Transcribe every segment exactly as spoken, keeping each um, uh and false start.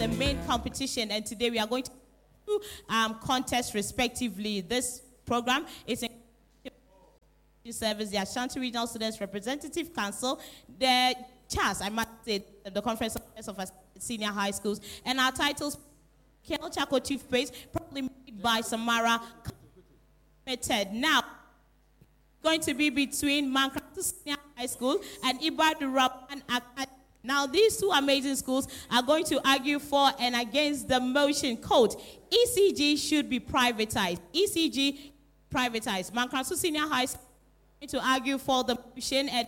the main competition, and today we are going to do um, contests respectively. This program is in service the Ashanti Regional Students Representative Council, the C H A S, I must say, the Conference of Senior High Schools, and our titles, Kel Chaco Toothpaste, probably made by Samara Limited. Now, going to be between Mankrasu Senior High School and Ibadu Rahman Academy. Now, these two amazing schools are going to argue for and against the motion code. E C G should be privatized. E C G privatized. Mankrasu Senior High School is going to argue for the motion, and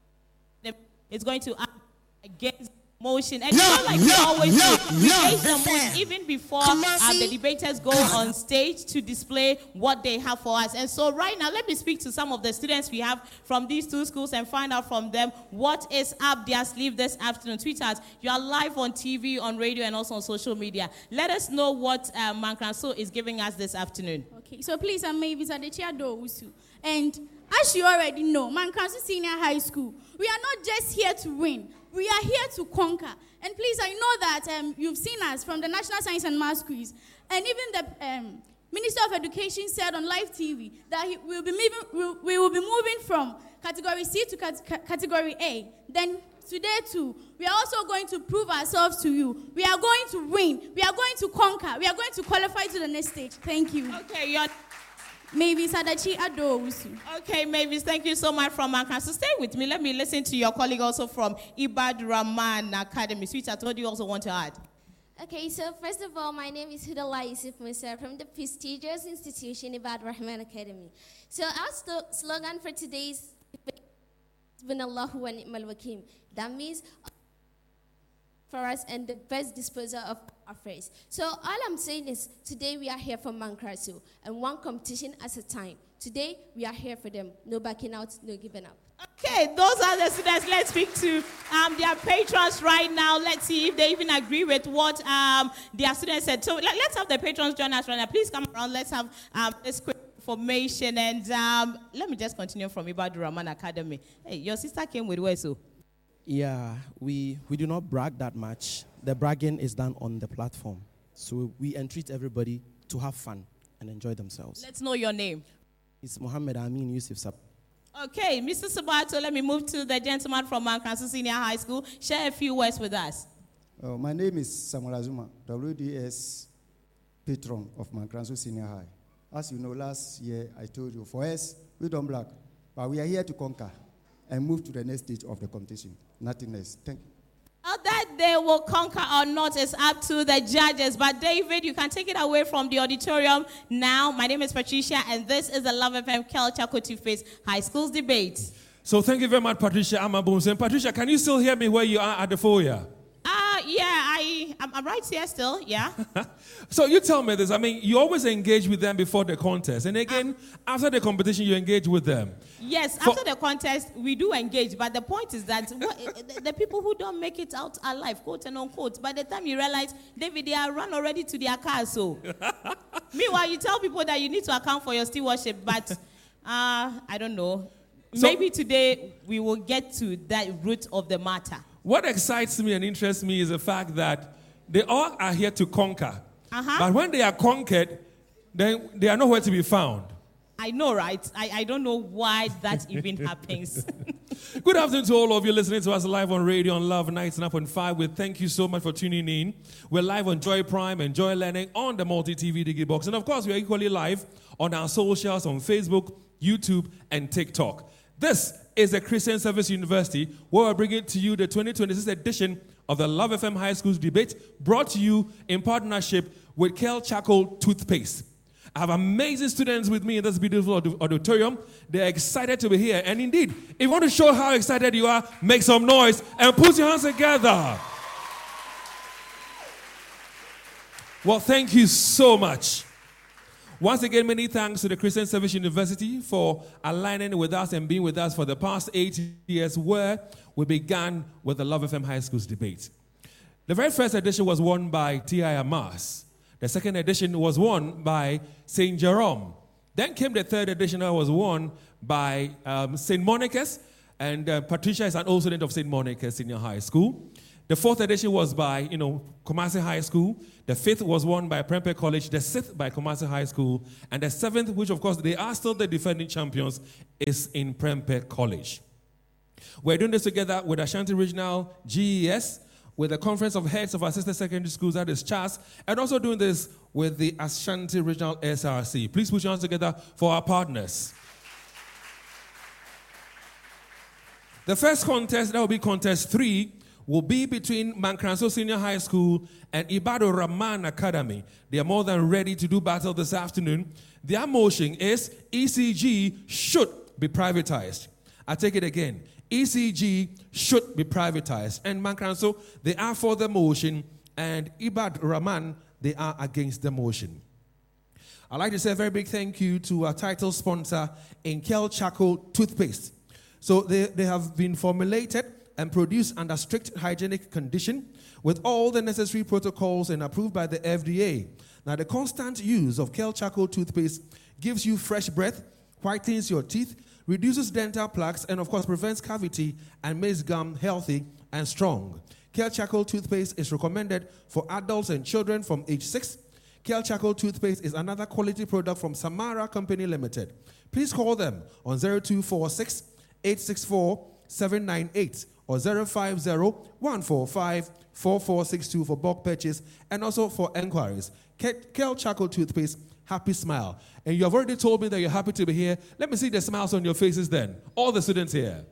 it's going to argue against motion. And no, like no, we always no, do, we no, raise the mood even before on, uh, the debaters go on stage to display what they have for us. And so right now, let me speak to some of the students we have from these two schools and find out from them what is up their sleeve this afternoon. Tweet us. You are live on T V, on radio, and also on social media. Let us know what uh, Mankrasu is giving us this afternoon. Okay, so please, I'm Mavis Adechia. And as you already know, Mankrasu Senior High School, we are not just here to win. We are here to conquer. And please, I know that um, you've seen us from the National Science and Maths Quiz. And even the um, Minister of Education said on live T V that he will be moving, we'll, we will be moving from Category C to cat- Category A. Then today, too, we are also going to prove ourselves to you. We are going to win. We are going to conquer. We are going to qualify to the next stage. Thank you. Okay, you're... Mavis Adachi Adowusu. Okay, Mavis, thank you so much from Mankrasu. Stay with me. Let me listen to your colleague also from Ibadu Rahman Academy. Sweetheart, what do you also want to add? Okay, so first of all, my name is Hudala Yusuf Musa from the prestigious institution Ibadu Rahman Academy. So our st- slogan for today's Allahu wa ni'mal wakil. That means for us and the best disposer of affairs. So all I'm saying is today we are here for Mankrasu and one competition at a time. Today we are here for them. No backing out, no giving up. Okay, those are the students. Let's speak to um, their patrons right now. Let's see if they even agree with what um, their students said. So let, let's have the patrons join us right now. Please come around. Let's have um, this quick information. And um, let me just continue from Ibadu Rahman Academy. Hey, your sister came with where so? Yeah, we, we do not brag that much. The bragging is done on the platform. So we entreat everybody to have fun and enjoy themselves. Let's know your name. It's Mohammed Amin Yusuf Sab. Okay, Mister Sabato, let me move to the gentleman from Mankrasu Senior High School. Share a few words with us. Uh, my name is Samuel Azuma, W D S patron of Mankrasu Senior High. As you know, last year I told you, for us, we don't brag, but we are here to conquer and move to the next stage of the competition. Nothing else. Thank you. How that they will conquer or not is up to the judges. But David, you can take it away from the auditorium now. My name is Patricia, and this is the Love F M Kel Chaco Toothpaste High Schools debate. So thank you very much, Patricia Amabunsen. Patricia, can you still hear me where you are at the foyer? Ah, uh, yeah, I, I'm, I'm right here still, yeah. So you tell me this. I mean, you always engage with them before the contest. And again, uh, after the competition, you engage with them. Yes, For after the contest, we do engage. But the point is that what, the, the people who don't make it out alive, quote and unquote, by the time you realize, David, they are run already to their cars. So, meanwhile, you tell people that you need to account for your stewardship. But uh, I don't know. So, maybe today we will get to that root of the matter. What excites me and interests me is the fact that they all are here to conquer. Uh-huh. But when they are conquered, then they are nowhere to be found. I know, right? I, I don't know why that even happens. Good afternoon to all of you listening to us live on radio on Love ninety-nine point five. We thank you so much for tuning in. We're live on Joy Prime and Joy Learning on the Multi-T V Digi Box. And of course, we are equally live on our socials on Facebook, YouTube, and TikTok. This is the Christian Service University, where we're bringing to you the twenty twenty-six edition of the Love F M High Schools Debate, brought to you in partnership with Kel Chaco Toothpaste. I have amazing students with me in this beautiful auditorium. They're excited to be here. And indeed, if you want to show how excited you are, make some noise and put your hands together. Well, thank you so much. Once again, many thanks to the Christian Service University for aligning with us and being with us for the past eight years, where we began with the Love F M High Schools Debate. The very first edition was won by T I Amas. The second edition was won by Saint Jerome. Then came the third edition that was won by um, Saint Monica's, and uh, Patricia is an old student of Saint Monica's Senior High School. The fourth edition was by, you know, Kumasi High School. The fifth was won by Prempeh College. The sixth by Kumasi High School. And the seventh, which of course they are still the defending champions, is in Prempeh College. We're doing this together with Ashanti Regional G E S, with the Conference of Heads of Assisted Secondary Schools, that is C H A S, and also doing this with the Ashanti Regional S R C. Please put your hands together for our partners. The first contest, that will be contest three, will be between Mankranso Senior High School and Ibado Rahman Academy. They are more than ready to do battle this afternoon. Their motion is E C G should be privatized. I take it again. E C G should be privatized. And Mankranso, they are for the motion, and Ibad Rahman, they are against the motion. I'd like to say a very big thank you to our title sponsor, Inkel Charcoal Toothpaste. So they, they have been formulated and produced under strict hygienic condition with all the necessary protocols and approved by the F D A. Now, the constant use of Kel Charcoal Toothpaste gives you fresh breath, whitens your teeth, reduces dental plaques, and of course prevents cavity and makes gum healthy and strong. Kel Charcoal Toothpaste is recommended for adults and children from age six. Kel Charcoal Toothpaste is another quality product from Samara Company Limited. Please call them on zero two four six, eight six four, seven nine eight or zero five zero, one four five, four four six two for bulk purchase and also for enquiries. Kel Charcoal Toothpaste, happy smile. And you have already told me that you're happy to be here. Let me see the smiles on your faces then. All the students here.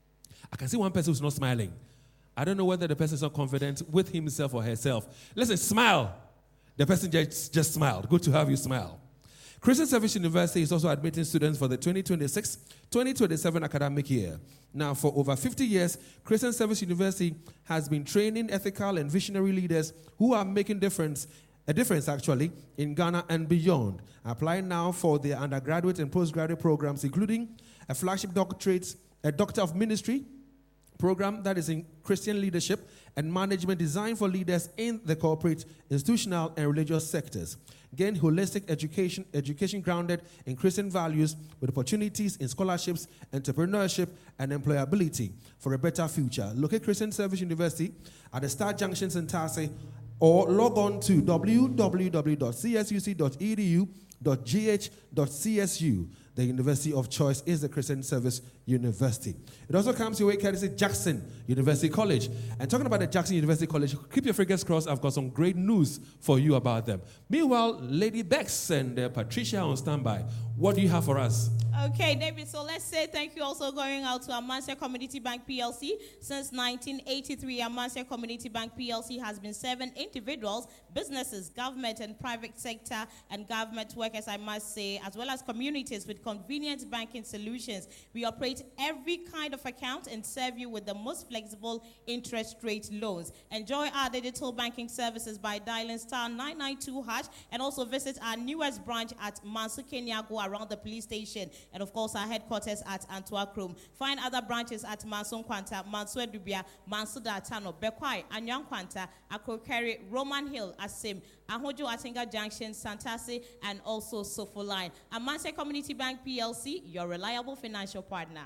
I can see one person who's not smiling. I don't know whether the person is not confident with himself or herself. Listen, smile. The person just, just smiled. Good to have you smile. Christian Service University is also admitting students for the twenty twenty-six twenty twenty-seven academic year. Now, for over fifty years, Christian Service University has been training ethical and visionary leaders who are making difference, a difference actually, in Ghana and beyond. Apply now for their undergraduate and postgraduate programs, including a flagship doctorate, a Doctor of Ministry program that is in Christian leadership and management designed for leaders in the corporate, institutional, and religious sectors. Gain holistic education, education grounded in Christian values with opportunities in scholarships, entrepreneurship, and employability for a better future. Locate Christian Service University at the Star Junctions in Tase or log on to w w w dot c s u c dot e d u dot g h dot c s u. The university of choice is the Christian Service University. It also comes your way courtesy Jackson University College. And talking about the Jackson University College, keep your fingers crossed. I've got some great news for you about them. Meanwhile, Lady Bex and uh, Patricia on standby. What do you have for us? Okay, David, so let's say thank you also going out to Amancia Community Bank P L C. Since nineteen eighty-three, Amancia Community Bank P L C has been serving individuals, businesses, government and private sector and government workers, I must say, as well as communities with convenient banking solutions. We operate every kind of account and serve you with the most flexible interest rate loans. Enjoy our digital banking services by dialing star nine nine two hash and also visit our newest branch at Mansu Kenyago around the police station. And of course, our headquarters at Antwerp Room. Find other branches at Manson Kwanta, Mansu Edubia, Mansu Datano, Bekwai, Anyang Kwanta, Akrokeri, Roman Hill, Asim, Ahojo Atinga Junction, Santasi, and also Sofoline. Amancia Community Bank P L C, your reliable financial partner.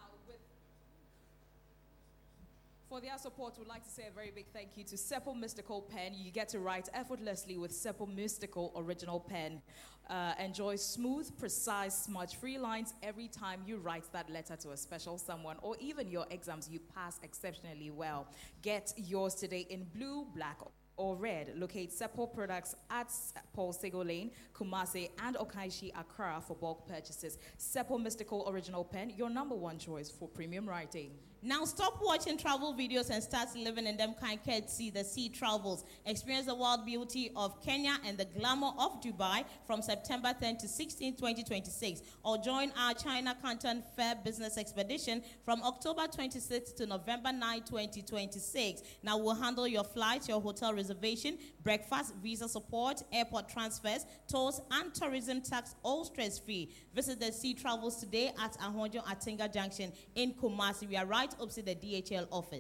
For their support, we'd like to say a very big thank you to Seppo Mystical Pen. You get to write effortlessly with Seppo Mystical Original Pen. Uh, enjoy smooth, precise, smudge-free lines every time you write that letter to a special someone, or even your exams you pass exceptionally well. Get yours today in blue, black, or red. Locate Seppo products at Paul Sego Lane, Kumasi, and Okaishi, Accra for bulk purchases. Seppo Mystical Original Pen, your number one choice for premium writing. Now stop watching travel videos and start living in them kind courtesy the Sea Travels. Experience the wild beauty of Kenya and the glamour of Dubai from September tenth to sixteenth, twenty twenty-six. Or join our China Canton Fair Business Expedition from October twenty-sixth to November ninth, twenty twenty-six. Now we'll handle your flights, your hotel reservation, breakfast, visa support, airport transfers, tours, and tourism tax, all stress-free. Visit the Sea Travels today at Ahonjo Atinga Junction in Kumasi. We are right opposite the D H L office.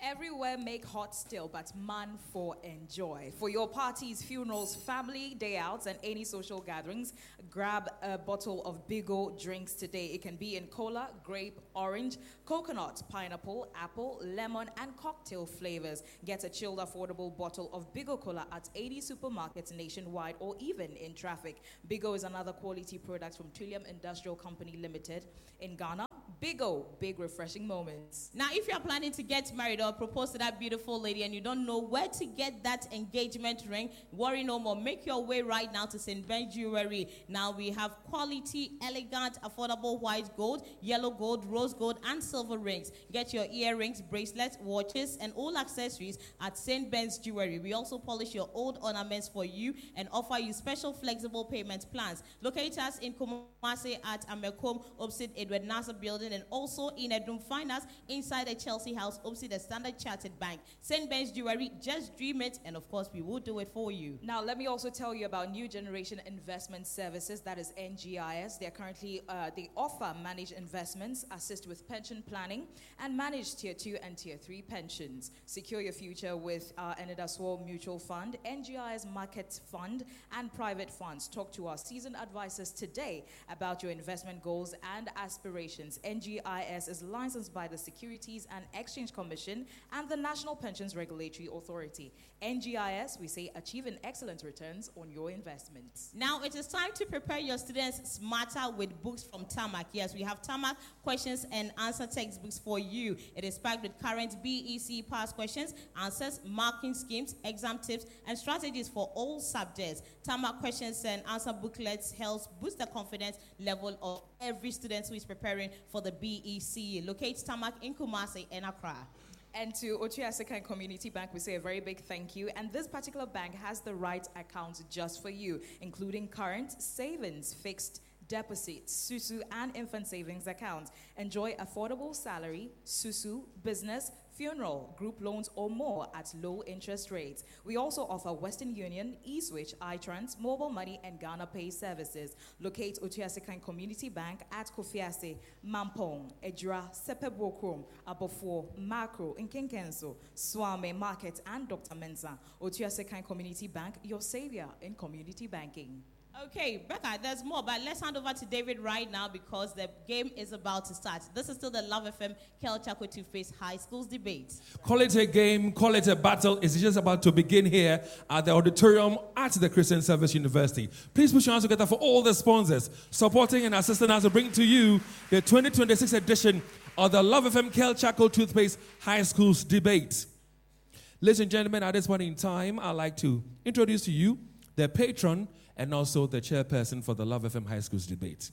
Everywhere make hot still, but man for enjoy. For your parties, funerals, family day outs, and any social gatherings, grab a bottle of Bigo drinks today. It can be in cola, grape, orange, coconut, pineapple, apple, lemon, and cocktail flavors. Get a chilled, affordable bottle of Bigo Cola at eighty supermarkets nationwide or even in traffic. Bigo is another quality product from Trillium Industrial Company Limited in Ghana. Bigo, big refreshing moments. Now, if you're planning to get married or propose to that beautiful lady and you don't know where to get that engagement ring, worry no more. Make your way right now to Saint Ben Jewelry. Now, we have quality, elegant, affordable white gold, yellow gold, rose gold, and silver rings. Get your earrings, bracelets, watches, and all accessories at Saint Ben's Jewelry. We also polish your old ornaments for you and offer you special flexible payment plans. Locate us in Kumasi at Amekom, opposite Edward Nasser Building, and also in Edum. Find us inside the Chelsea House, opposite the Standard Chartered Bank. Saint Ben's Jewelry, just dream it, and of course, we will do it for you. Now, let me also tell you about New Generation Investment Services, that is N G I S. They are currently, uh, they offer managed investments, assist with pension planning, and manage Tier two and Tier three pensions. Secure your future with our Enedaswo Mutual Fund, N G I S Market Fund, and private funds. Talk to our seasoned advisors today about your investment goals and aspirations. N G I S is licensed by the Securities and Exchange Commission and the National Pensions Regulatory Authority. N G I S, we say, achieving excellent returns on your investments. Now, it is time to prepare your students smarter with books from Tamak. Yes, we have Tamak questions and answer textbooks for you. It is packed with current B E C past questions, answers, marking schemes, exam tips, and strategies for all subjects. Tamak questions and answer booklets helps boost the confidence level of every student who is preparing for the B E C. Locate Tamak in Kumasi and Accra. And to Otuya Sekai Community Bank, we say a very big thank you. And this particular bank has the right accounts just for you, including current, savings, fixed deposits, Susu, and infant savings accounts. Enjoy affordable salary, Susu, business, funeral, group loans, or more at low interest rates. We also offer Western Union, eSwitch, iTrans, mobile money, and Ghana Pay services. Locate Otuya Sekai Community Bank at Kofiase, Mampong, Ejra, Sepebokrom, Abofo, Makro, Nkenkenso, Swame Market, and Doctor Mensa. Otuya Sekai Community Bank, your savior in community banking. Okay, Becca, there's more, but let's hand over to David right now because the game is about to start. This is still the Love F M Kel Chako Two-Face High Schools debate. Call it a game, call it a battle. It's just about to begin here at the auditorium at the Christian Service University. Please put your hands together for all the sponsors supporting and assisting us to bring to you the twenty twenty-six edition of the Love F M Kel Chako Toothpaste High Schools debate. Ladies and gentlemen, at this point in time, I'd like to introduce to you the patron and also the chairperson for the Love F M High Schools debate.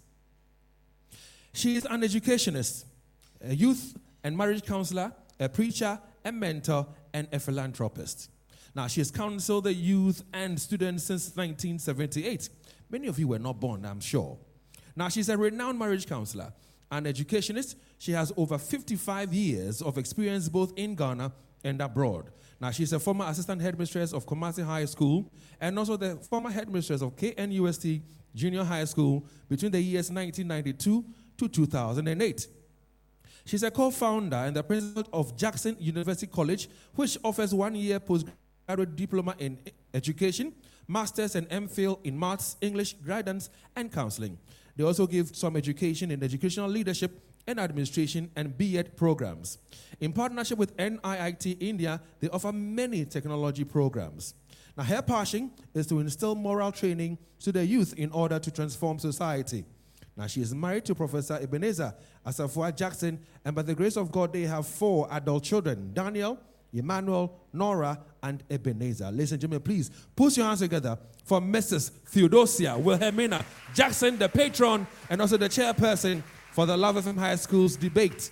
She is an educationist, a youth and marriage counselor, a preacher, a mentor, and a philanthropist. Now, she has counseled the youth and students since nineteen seventy-eight. Many of you were not born, I'm sure. Now, she's a renowned marriage counselor, an educationist. She has over fifty-five years of experience both in Ghana and abroad. Now, she's a former assistant headmistress of Kumasi High School and also the former headmistress of K N U S T Junior High School between the years nineteen ninety-two to two thousand eight. She's a co-founder and the principal of Jackson University College, which offers one-year postgraduate diploma in education, master's and M Phil in maths, English, guidance, and counseling. They also give some education in educational leadership and administration and B Ed programs. In partnership with N I I T India, they offer many technology programs. Now, her passion is to instill moral training to the youth in order to transform society. Now, she is married to Professor Ebenezer Asafua Jackson, and by the grace of God, they have four adult children, Daniel, Emmanuel, Nora, and Ebenezer. Ladies and gentlemen, please put your hands together for Missus Theodosia Wilhelmina Jackson, the patron, and also the chairperson for the Love F M High Schools debate.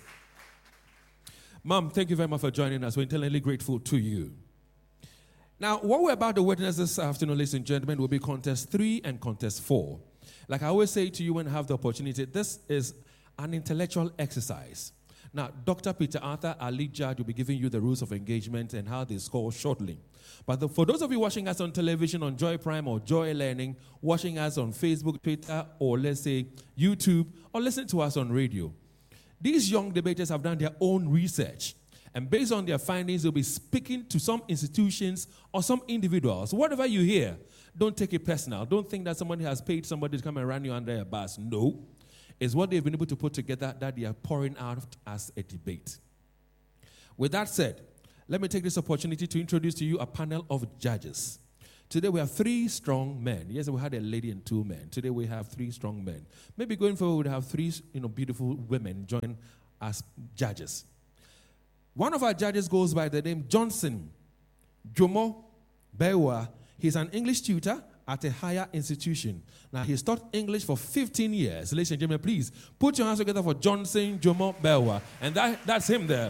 Mom, thank you very much for joining us. We're intensely grateful to you. Now, what we're about to witness this afternoon, ladies and gentlemen, will be contest three and contest four. Like I always say to you when I have the opportunity, this is an intellectual exercise. Now, Doctor Peter Arthur, our lead judge, will be giving you the rules of engagement and how they score shortly. But the, for those of you watching us on television, on Joy Prime or Joy Learning, watching us on Facebook, Twitter, or let's say YouTube, or listening to us on radio, these young debaters have done their own research And based on their findings, they'll be speaking to some institutions or some individuals. Whatever you hear, don't take it personal. Don't think that somebody has paid somebody to come and run you under a bus. No. It's what they've been able to put together that they are pouring out as a debate. With that said, let me take this opportunity to introduce to you a panel of judges. Today we have three strong men. Yes, we had a lady and two men. Today we have three strong men. Maybe going forward we'll have three, you know, beautiful women join as judges. One of our judges goes by the name Johnson Jomo Bewa. He's an English tutor at a higher institution. Now, he's taught English for fifteen years. Ladies and gentlemen, please put your hands together for Johnson Jomo Bewa. And that, that's him there.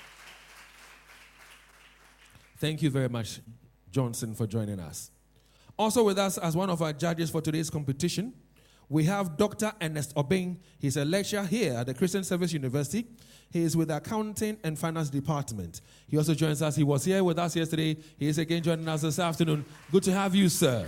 Thank you very much, Johnson, for joining us. Also with us as one of our judges for today's competition, we have Doctor Ernest Obeng. He's a lecturer here at the Christian Service University. He is with the Accounting and Finance Department. He also joins us. He was here with us yesterday. He is again joining us this afternoon. Good to have you, sir.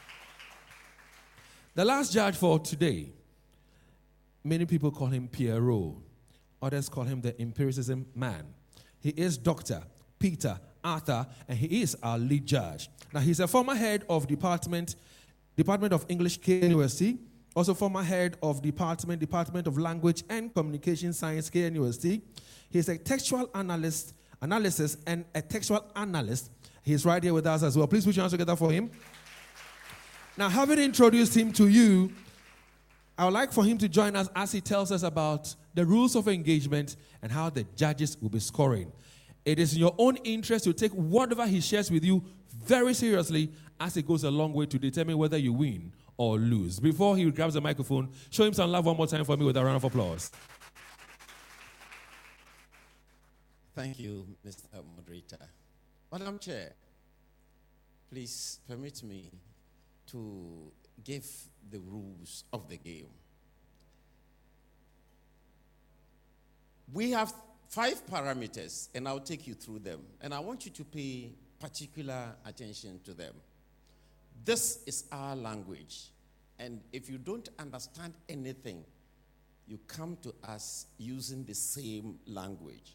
The last judge for today, many people call him Pierrot. Others call him the empiricism man. He is Doctor Peter Arthur, and he is our lead judge. Now, he's a former head of Department, Department of English, K N U S T, also former head of Department, Department of Language and Communication Science, K N U S T. He's a textual analyst, analysis and a textual analyst. He's right here with us as well. Please put your hands together for him. Now, having introduced him to you, I would like for him to join us as he tells us about the rules of engagement and how the judges will be scoring. It is in your own interest to take whatever he shares with you very seriously, as it goes a long way to determine whether you win or lose. Before he grabs the microphone, show him some love one more time for me with a round of applause. Thank you, Mister Moderator. Madam Chair, please permit me to give the rules of the game. We have five parameters, and I'll take you through them. And I want you to pay particular attention to them. This is our language. And if you don't understand anything, you come to us using the same language.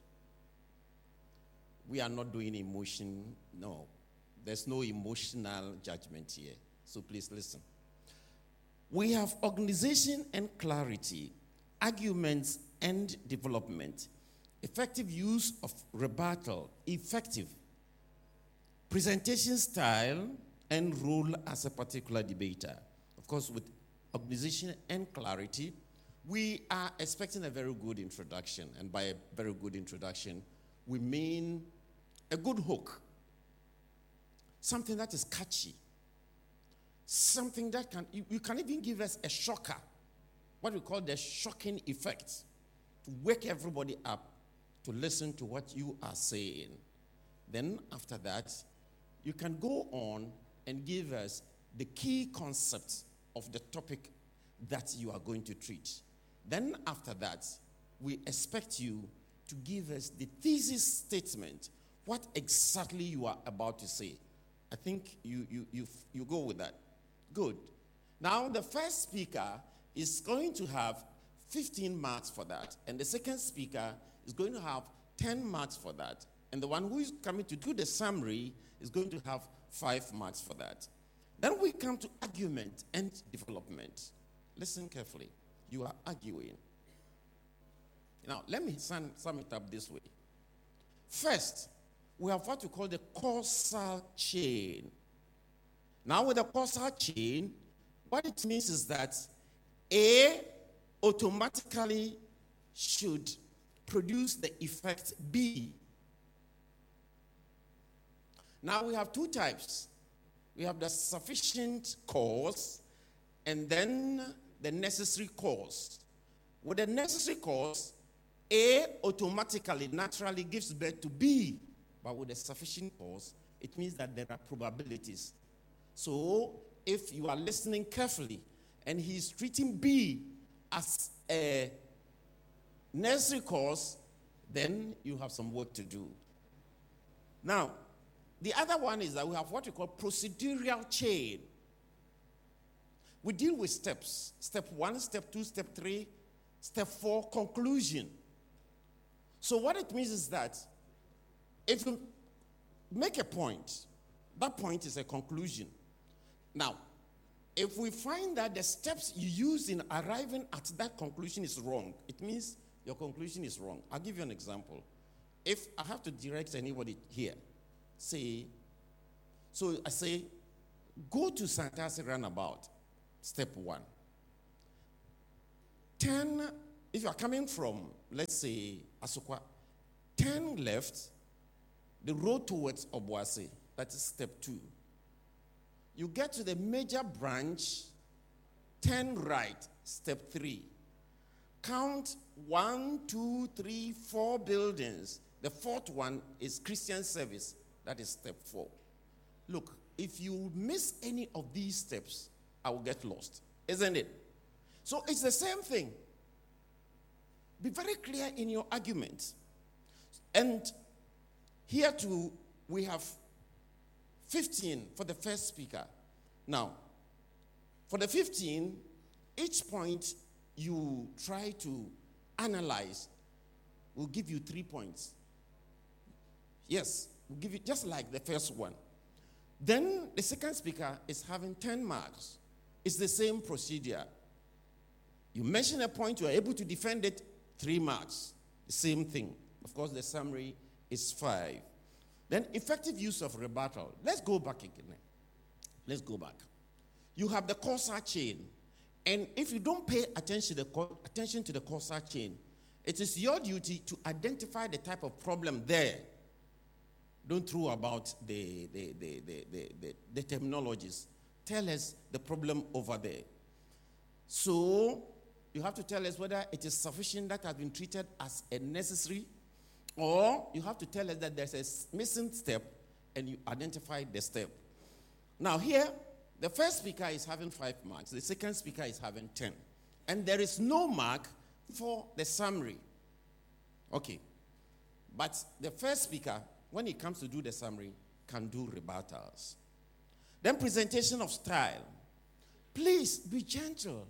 We are not doing emotion. No. There's no emotional judgment here. So please listen. We have organization and clarity, arguments and development, effective use of rebuttal, effective presentation style, and role as a particular debater. Of course, with organization and clarity, we are expecting a very good introduction. And by a very good introduction, we mean a good hook, something that is catchy, something that can, you, you can even give us a shocker, what we call the shocking effect, to wake everybody up to listen to what you are saying. Then after that, you can go on and give us the key concepts of the topic that you are going to treat. Then after that, we expect you to give us the thesis statement, what exactly you are about to say. I think you, you, you, you go with that. Good. Now, the first speaker is going to have fifteen marks for that, and the second speaker is going to have ten marks for that, and the one who is coming to do the summary is going to have five marks for that. Then we come to argument and development. Listen carefully. You are arguing. Now, let me sum, sum it up this way. First, we have what we call the causal chain. Now, with the causal chain, what it means is that A automatically should produce the effect B. Now, we have two types. We have the sufficient cause and then the necessary cause. With the necessary cause, A automatically, naturally gives birth to B. But with the sufficient cause, it means that there are probabilities. So, if you are listening carefully and he's treating B as a necessary cause, then you have some work to do. Now, the other one is that we have what we call procedural chain. We deal with steps. Step one, step two, step three, step four, conclusion. So what it means is that if you make a point, that point is a conclusion. Now, if we find that the steps you use in arriving at that conclusion is wrong, it means your conclusion is wrong. I'll give you an example. If I have to direct anybody here, say, so I say, go to Santasi Roundabout, step one. Turn, if you are coming from, let's say, Asokwa, turn left, the road towards Obuasi, that is step two. You get to the major branch, turn right, step three. Count one, two, three, four buildings. The fourth one is Christian service, that is step four. Look, if you miss any of these steps, I will get lost, isn't it? So it's the same thing. Be very clear in your argument. And here too, we have fifteen for the first speaker. Now, for the fifteen, each point you try to analyze will give you three points. Yes, we'll give you just like the first one. Then the second speaker is having ten marks. It's the same procedure. You mention a point, you are able to defend it, three marks. The same thing. Of course, the summary is five. Then effective use of rebuttal. Let's go back again. Let's go back. You have the causal chain. And if you don't pay attention to the, attention to the causal chain, it is your duty to identify the type of problem there. Don't throw about the, the, the, the, the, the, the terminologies. Tell us the problem over there. So you have to tell us whether it is sufficient that has been treated as a necessary, or you have to tell us that there's a missing step and you identify the step. Now here, the first speaker is having five marks. The second speaker is having ten. And there is no mark for the summary. Okay. But the first speaker, when it comes to do the summary, can do rebuttals. Then presentation of style. Please be gentle.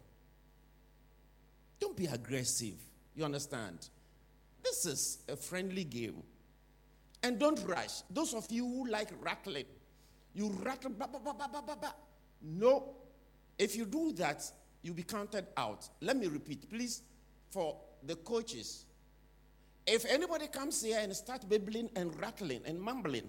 Don't be aggressive. You understand? This is a friendly game. And don't rush. Those of you who like rattling, you rattle, ba, ba, ba, ba, ba, ba, ba. No. If you do that, you'll be counted out. Let me repeat, please, for the coaches. If anybody comes here and starts babbling and rattling and mumbling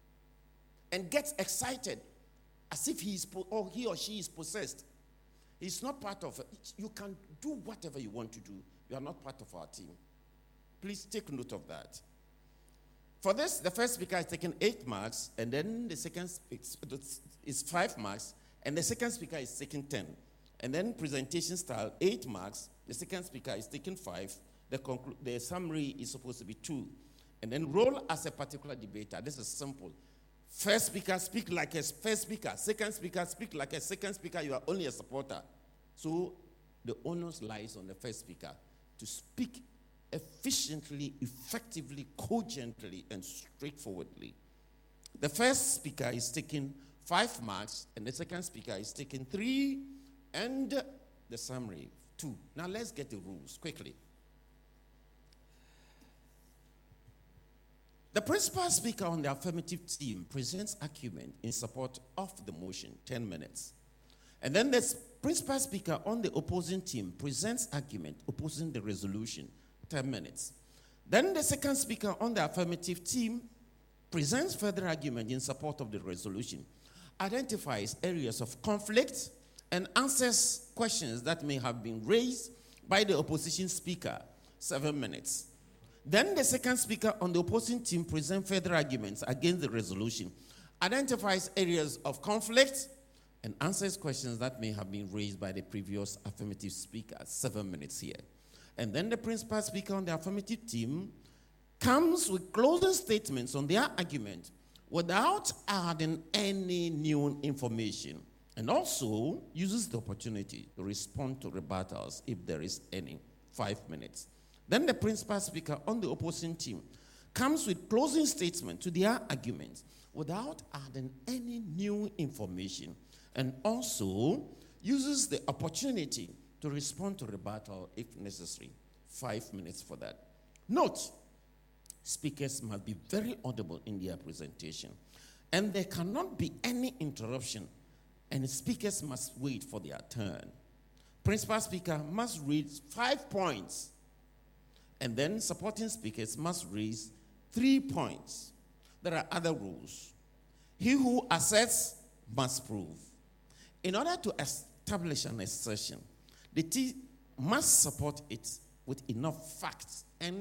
and gets excited as if he, is po- or he or she is possessed, he's not part of it. You can do whatever you want to do. You are not part of our team. Please take note of that. For this, the first speaker is taking eight marks, and then the second is five marks, and the second speaker is taking ten. And then presentation style, eight marks. The second speaker is taking five. The, conclu- the summary is supposed to be two. And then role as a particular debater. This is simple. First speaker, speak like a first speaker. Second speaker, speak like a second speaker. You are only a supporter. So the onus lies on the first speaker to speak efficiently, effectively, cogently, and straightforwardly. The first speaker is taking five marks, and the second speaker is taking three, and the summary, two. Now let's get the rules quickly. The principal speaker on the affirmative team presents argument in support of the motion, ten minutes. And then the principal speaker on the opposing team presents argument opposing the resolution, ten minutes. Then the second speaker on the affirmative team presents further argument in support of the resolution, identifies areas of conflict, and answers questions that may have been raised by the opposition speaker, seven minutes. Then the second speaker on the opposing team presents further arguments against the resolution, identifies areas of conflict, and answers questions that may have been raised by the previous affirmative speaker, seven minutes here. And then the principal speaker on the affirmative team comes with closing statements on their argument without adding any new information, and also uses the opportunity to respond to rebuttals if there is any, five minutes. Then the principal speaker on the opposing team comes with closing statement to their argument without adding any new information, and also uses the opportunity to respond to rebuttal if necessary. Five minutes for that. Note, speakers must be very audible in their presentation. And there cannot be any interruption, and speakers must wait for their turn. Principal speaker must raise five points, and then supporting speakers must raise three points. There are other rules. He who asserts must prove. In order to establish an assertion, the T must support it with enough facts and